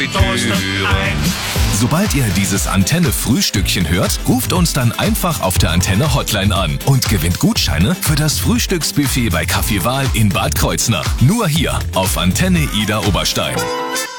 Sobald ihr dieses Antenne-Frühstückchen hört, ruft uns dann einfach auf der Antenne-Hotline an und gewinnt Gutscheine für das Frühstücksbuffet bei Kaffee Wahl in Bad Kreuznach. Nur hier auf Antenne Ida Oberstein.